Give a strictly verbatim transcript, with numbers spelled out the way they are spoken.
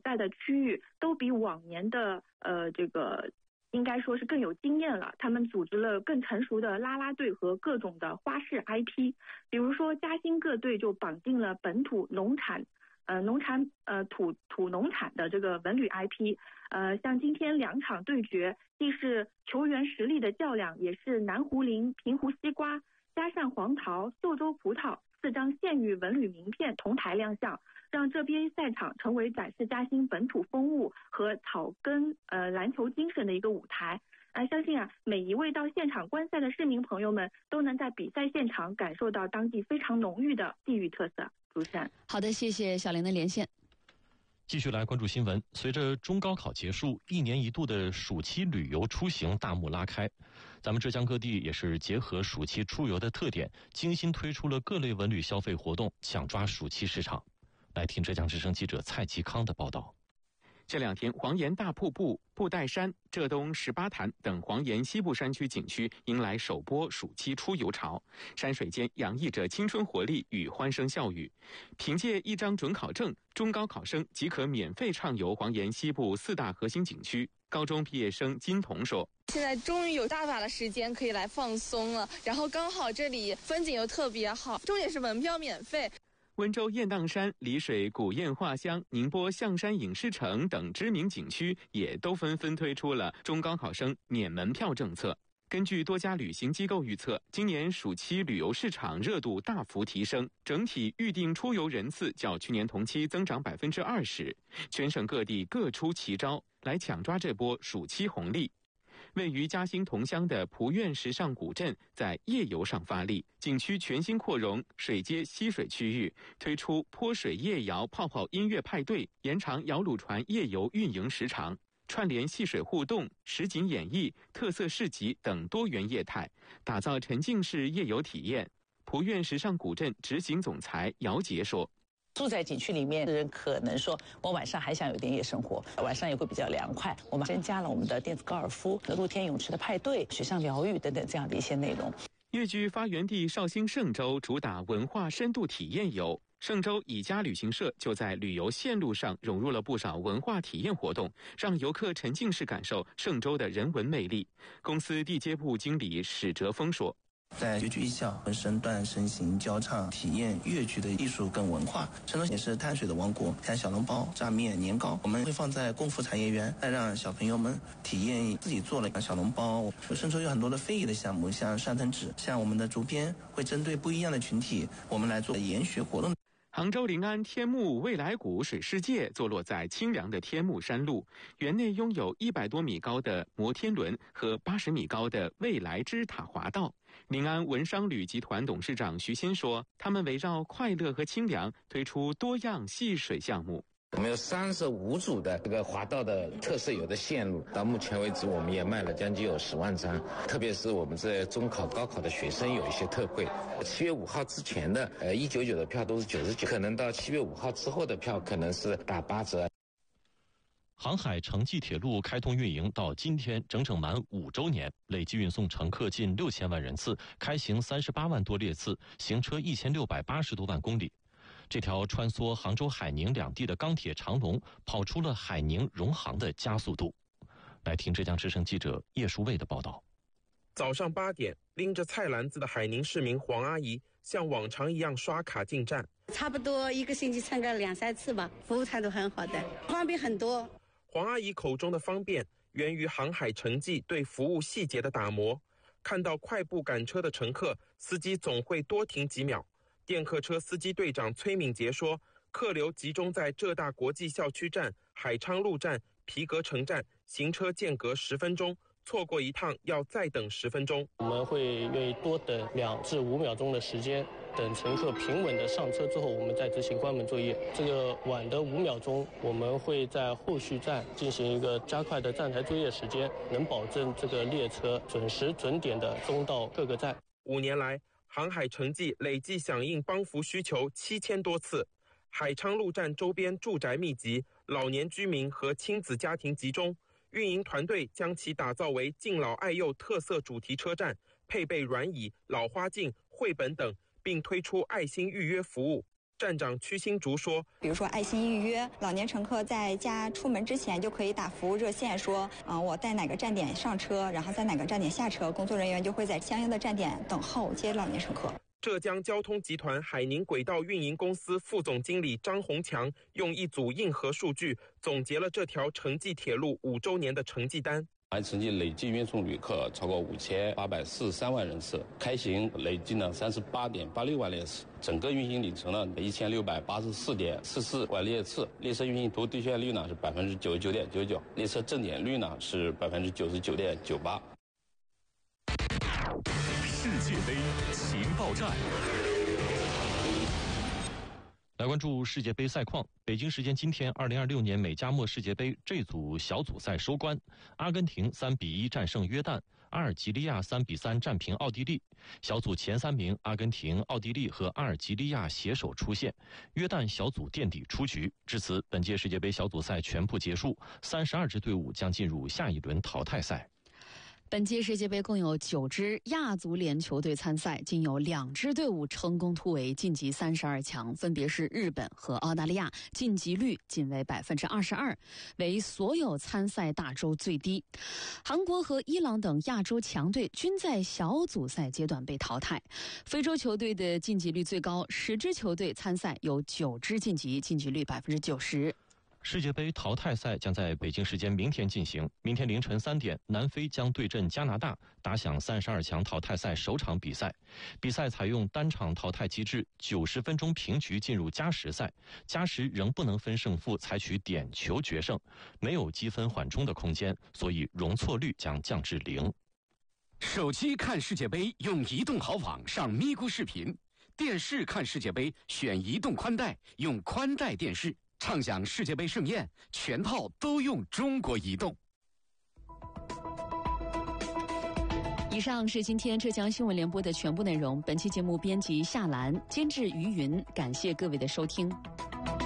赛的区域都比往年的呃这个应该说是更有经验了，他们组织了更成熟的啦啦队和各种的花式 I P， 比如说嘉兴各队就绑定了本土农产呃农产呃土土农产的这个文旅 I P， 呃像今天两场对决既是球员实力的较量，也是南湖林、平湖西瓜、嘉善黄桃、秀洲葡萄四张县域文旅名片同台亮相，让这边赛场成为展示嘉兴本土风物和草根呃篮球精神的一个舞台。啊，相信啊，每一位到现场观赛的市民朋友们都能在比赛现场感受到当地非常浓郁的地域特色。主持人， 好的，谢谢小玲的连线。 继续来关注新闻。随着中高考结束，一年一度的暑期旅游出行大幕拉开，咱们浙江各地也是结合暑期出游的特点，精心推出了各类文旅消费活动，抢抓暑期市场。来听浙江之声记者蔡其康的报道。 这两天，黄岩大瀑布、布袋山、浙东十八潭等黄岩西部山区景区迎来首波暑期出游潮，山水间洋溢着青春活力与欢声笑语。凭借一张准考证，中高考生即可免费畅游黄岩西部四大核心景区。高中毕业生金彤说：“ 现在终于有大把的时间可以来放松了，然后刚好这里风景又特别好，重点是门票免费。” 温州雁荡山、丽水古堰画乡、宁波象山影视城等知名景区也都纷纷推出了中高考生免门票政策。根据多家旅行机构预测，今年暑期旅游市场热度大幅提升，整体预定出游人次较去年同期增长百分之二十。全省各地各出奇招，来抢抓这波暑期红利。位于嘉兴同乡的蒲院时尚古镇在夜游上发力，景区全新扩容水街溪水区域，推出泼水夜摇泡泡音乐派对，延长摇橹船夜游运营时长，串联戏水互动、实景演绎、特色市集等多元业态，打造沉浸式夜游体验。蒲院时尚古镇执行总裁姚杰说：“ 住在景区里面的人可能说，我晚上还想有点夜生活，晚上也会比较凉快。我们增加了我们的电子高尔夫、露天泳池的派对、水上疗愈等等这样的一些内容。” 粤剧发源地绍兴嵊州主打文化深度体验游，嵊州以家旅行社就在旅游线路上融入了不少文化体验活动，让游客沉浸式感受嵊州的人文魅力。公司地接部经理史哲峰说：“ 在粤剧艺校身段身形交叉，体验粤剧的艺术跟文化。嵊州也是碳水的王国，像小笼包、炸面、年糕，我们会放在功夫产业园，来让小朋友们体验自己做了小笼包。嵊州有很多的非遗的项目，像扇藤纸，像我们的竹编，会针对不一样的群体，我们来做研学活动。” 杭州临安天目未来谷水世界坐落在清凉的天目山路，园内拥有一百多米高的摩天轮和八十米高的未来之塔滑道。临安文商旅集团董事长徐先说，他们围绕快乐和清凉推出多样戏水项目。 我们有三十五组的这个滑道的特色游的线路，到目前为止我们也卖了将近有十万张，特别是我们这中考高考的学生有一些特惠，七月五号之前的呃一九九的票都是九十九，可能到七月五号之后的票可能是打八折。 杭海城际铁路开通运营到今天整整满五周年，累计运送乘客近六千万人次，开行三十八万多列次，行车一千六百八十多万公里。这条穿梭杭州海宁两地的钢铁长龙跑出了海宁荣杭的加速度。来听浙江之声记者叶淑卫的报道。 早上八点，拎着菜篮子的海宁市民黄阿姨像往常一样刷卡进站， 差不多一个星期参加两三次吧，服务态度很好的，方便很多。 黄阿姨口中的方便源于航海城际对服务细节的打磨，看到快步赶车的乘客，司机总会多停几秒。电客车司机队长崔敏杰说，客流集中在浙大国际校区站、海昌路站、皮革城站，行车间隔十分钟，错过一趟要再等十分钟。 我们会愿意多等两至五秒钟的时间，等乘客平稳的上车之后，我们再执行关门作业。这个晚的五秒钟，我们会在后续站进行一个加快的站台作业时间，能保证这个列车准时准点的送到各个站。 五年来，航海城际累计响应帮扶需求七千多次，海昌路站周边住宅密集，老年居民和亲子家庭集中。运营团队将其打造为敬老爱幼特色主题车站，配备软椅、老花镜、绘本等，并推出爱心预约服务。 站长屈新竹说， 比如说爱心预约，老年乘客在家出门之前就可以打服务热线说，嗯、呃，我在哪个站点上车，然后在哪个站点下车，工作人员就会在相应的站点等候接老年乘客。 浙江交通集团海宁轨道运营公司副总经理张洪强用一组硬核数据总结了这条城际铁路五周年的成绩单。 海城际累计运送旅客超过五千八百四十三万人次，开行累计呢三十八点八六万列次，整个运行里程呢一千六百八十四点四四万列次，列车运行图兑现率呢是百分之九十九点九九，列车正点率呢是百分之九十九点九八。 世界杯情报站。 来关注世界杯赛况。北京时间今天，二零二六年美加墨世界杯这组小组赛收官，阿根廷三比一战胜约旦，阿尔及利亚三比三战平奥地利。小组前三名，阿根廷、奥地利和阿尔及利亚携手出线，约旦小组垫底出局。至此，本届世界杯小组赛全部结束，三十二支队伍将进入下一轮淘汰赛。 本届世界杯共有九支亚足联球队参赛，仅有两支队伍成功突围晋级三十二强，分别是日本和澳大利亚，晋级率仅为百分之二十二，为所有参赛大洲最低。韩国和伊朗等亚洲强队均在小组赛阶段被淘汰。非洲球队的晋级率最高，十支球队参赛有九支晋级，晋级率百分之九十。 世界杯淘汰赛将在北京时间明天进行。明天凌晨三点，南非将对阵加拿大，打响三十二强淘汰赛首场比赛。比赛采用单场淘汰机制，九十分钟平局进入加时赛，加时仍不能分胜负，采取点球决胜，没有积分缓冲的空间，所以容错率将降至零。 手机看世界杯用移动豪网上咪咕视频，电视看世界杯选移动宽带，用宽带电视。畅享世界杯盛宴，全套都用中国移动。 以上是今天浙江新闻联播的全部内容。本期节目编辑夏兰，监制于云，感谢各位的收听。